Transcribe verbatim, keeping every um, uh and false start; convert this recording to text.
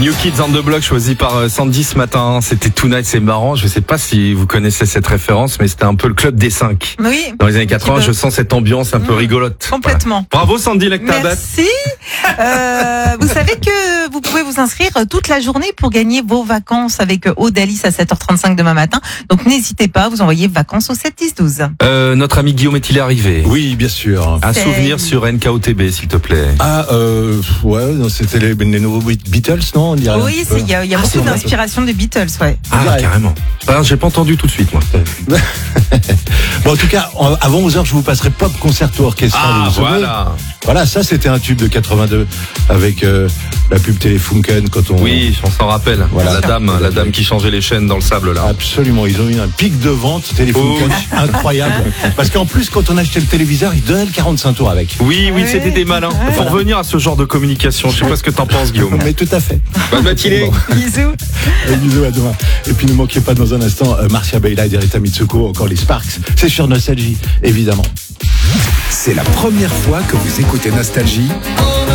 New Kids on the Block choisi par Sandy ce matin. C'était Tonight, c'est marrant. Je sais pas si vous connaissez cette référence, mais c'était un peu le club des cinq. Oui. Dans les années quatre-vingts, je sens cette ambiance un peu mmh, rigolote. Complètement. Voilà. Bravo Sandy Lectabat. Merci. euh, vous savez que vous pouvez vous inscrire toute la journée pour gagner vos vacances avec Audalis à sept heures trente-cinq demain matin. Donc n'hésitez pas, vous envoyez vacances au sept dix douze. Euh, notre ami Guillaume est-il arrivé? Oui, bien sûr. Un C'est... souvenir sur N K O T B, s'il te plaît. Ah, euh, ouais, c'était les, les nouveaux Beatles, non? On dirait oui, il y a, y a ah, beaucoup d'inspiration des Beatles, ouais. Ah, ouais. Carrément. Ah, j'ai pas entendu tout de suite, moi. Bon, en tout cas, avant onze heures, je vous passerai Pop Concerto Orchestra. Ah, voilà. Voilà, ça, c'était un tube de quatre-vingt-deux avec euh, la pub Telefunken quand on. Oui, on s'en rappelle. Voilà. La dame, la dame qui changeait les chaînes dans le sable, là. Absolument. Ils ont eu un pic de vente Telefunken oh. incroyable. Parce qu'en plus, quand on achetait le téléviseur, ils donnaient le quarante-cinq tours avec. Oui, oui, c'était des malins. Il faut revenir à ce genre de communication. Je sais pas ce que t'en penses, Guillaume. Mais tout à fait. Bonne matinée. Bon. Bisous. Et bisous à demain. Et puis ne manquez pas dans un instant euh, Marcia Baila et Rita Mitsuko, encore les Sparks. C'est sur Nostalgie, évidemment. C'est la première fois que vous écoutez Nostalgie.